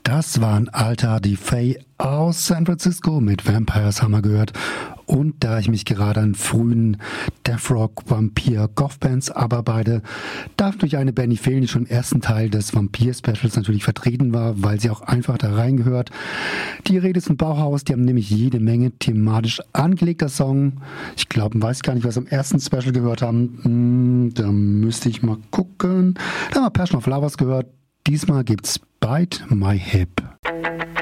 Das waren Alta Di Fey aus San Francisco mit Vampires haben wir gehört. Und da ich mich gerade an frühen Death Rock, Vampir, Goth-Bands abarbeite, darf durch eine Band nicht fehlen, die schon im ersten Teil des Vampir-Specials natürlich vertreten war, weil sie auch einfach da reingehört. Die Rede ist ein Bauhaus, die haben nämlich jede Menge thematisch angelegter Song. Ich glaube, weiß gar nicht, was wir im ersten Special gehört haben. Da müsste ich mal gucken. Da haben wir Passion of Flowers gehört. Diesmal gibt's Bite My Hip.